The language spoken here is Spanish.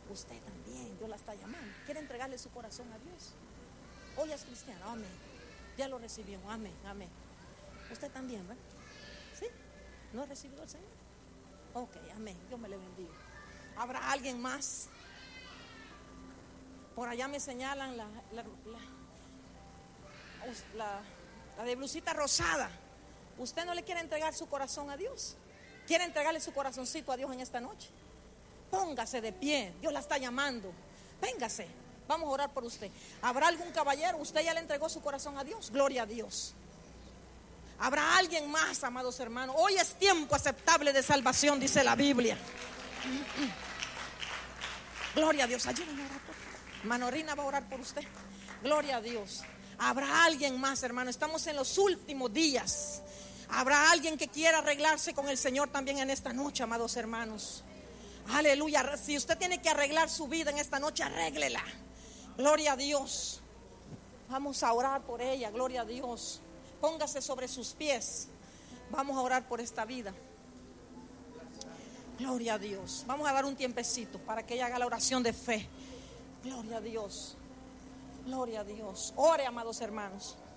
Usted también, Dios la está llamando. ¿Quiere entregarle su corazón a Dios? Hoy es cristiano, amén. Ya lo recibió, amén, amén. Usted también, ¿verdad? ¿Sí? ¿No ha recibido al Señor? Ok, amén, Dios me le bendiga. ¿Habrá alguien más? Por allá me señalan la de blusita rosada. ¿Usted no le quiere entregar su corazón a Dios? ¿Quiere entregarle su corazoncito a Dios en esta noche? Póngase de pie, Dios la está llamando. Véngase, vamos a orar por usted. ¿Habrá algún caballero? ¿Usted ya le entregó su corazón a Dios? Gloria a Dios. ¿Habrá alguien más, amados hermanos? Hoy es tiempo aceptable de salvación, dice la Biblia. Gloria a Dios. Ayúdenme a orar por usted. Manorina va a orar por usted. Gloria a Dios. ¿Habrá alguien más, hermano? Estamos en los últimos días. ¿Habrá alguien que quiera arreglarse con el Señor también en esta noche, amados hermanos? Aleluya. Si usted tiene que arreglar su vida en esta noche, arréglela. Gloria a Dios. Vamos a orar por ella. Gloria a Dios. Póngase sobre sus pies. Vamos a orar por esta vida. Gloria a Dios. Vamos a dar un tiempecito para que ella haga la oración de fe. Gloria a Dios. Gloria a Dios. Ore, amados hermanos.